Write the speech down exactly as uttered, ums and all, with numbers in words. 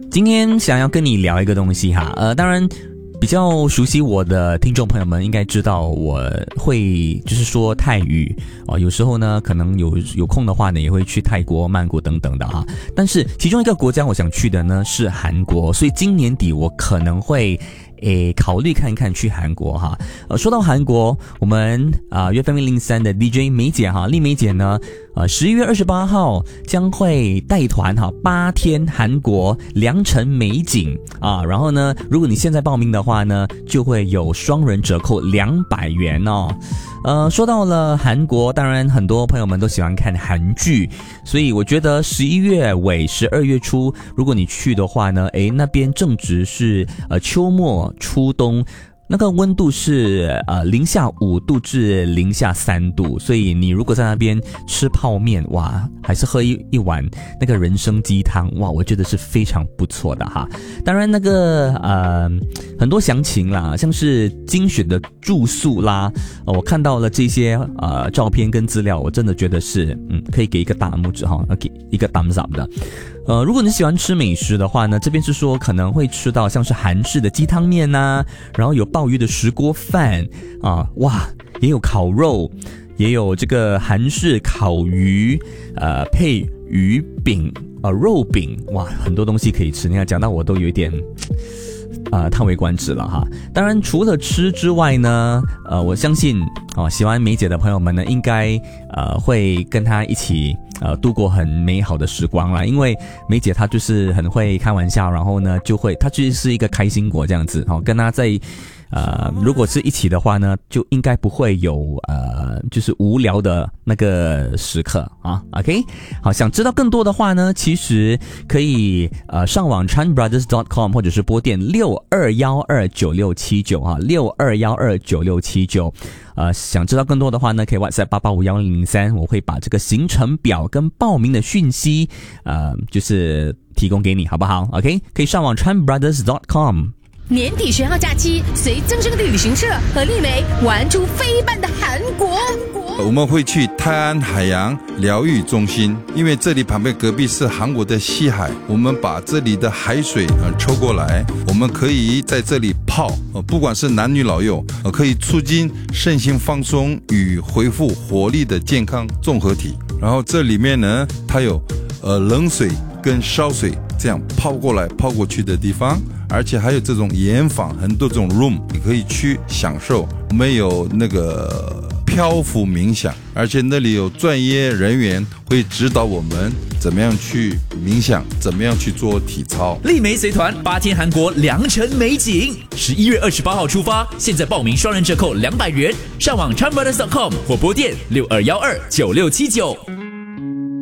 今天想要跟你聊一个东西哈，呃，当然比较熟悉我的听众朋友们应该知道我会就是说泰语哦，有时候呢可能有有空的话呢也会去泰国、曼谷等等的哈。但是其中一个国家我想去的呢是韩国，所以今年底我可能会诶，考虑看一看去韩国哈。呃，说到韩国，我们啊约 Family 零三的 D J 梅姐哈，丽梅姐呢，呃，十一月二十八号将会带团哈，八天韩国良辰美景啊。然后呢，如果你现在报名的话呢，就会有双人折扣两百元哦。呃，说到了韩国，当然很多朋友们都喜欢看韩剧，所以我觉得十一月尾、十二月初，如果你去的话呢，诶，那边正值是呃秋末初冬。那个温度是呃零下五度至零下三度，所以你如果在那边吃泡面，哇，还是喝一一碗那个人参鸡汤，哇，我觉得是非常不错的哈。当然那个呃很多详情啦，像是精选的住宿啦，呃、我看到了这些呃照片跟资料，我真的觉得是嗯可以给一个大拇指哈，给一个 thumbs up 的。呃，如果你喜欢吃美食的话呢，这边是说可能会吃到像是韩式的鸡汤面呐、啊，然后有鲍鱼的石锅饭啊，哇，也有烤肉，也有这个韩式烤鱼，呃，配鱼饼，呃，肉饼，哇，很多东西可以吃。你看讲到我都有一点。呃，叹为观止了哈。当然，除了吃之外呢，呃，我相信哦，喜欢梅姐的朋友们呢，应该呃会跟她一起呃度过很美好的时光啦。因为梅姐她就是很会开玩笑，然后呢就会，她就是一个开心果这样子。哦，跟她在呃如果是一起的话呢，就应该不会有呃就是无聊的那个时刻啊。OK， 好，想知道更多的话呢，其实可以呃上网 chan brothers dot com 或者是拨电六二一二九六七九啊，六二一二九六七九。呃，想知道更多的话呢，可以 WhatsApp 八八五一零零三，我会把这个行程表跟报名的讯息，呃，就是提供给你，好不好 ？OK， 可以上网 chan brothers dot com。 年底学号假期，随增生的旅行社和丽梅玩出飞般的韩国。 我们会去泰安海洋疗愈中心，因为这里旁边隔壁是韩国的西海，我们把这里的海水呃抽过来，我们可以在这里泡，呃不管是男女老幼，呃可以促进身心放松与恢复活力的健康综合体。然后这里面呢，它有呃冷水跟烧水这样泡过来泡过去的地方，而且还有这种盐房，很多这种 room 你可以去享受。我们有那个漂浮冥想，而且那里有专业人员会指导我们怎么样去冥想，怎么样去做体操。 丽梅随团八天韩国良辰美景，十一月二十八号出发，现在报名双人折扣两百元，上网 chan brothers dot com 或拨电六二一二九六七九。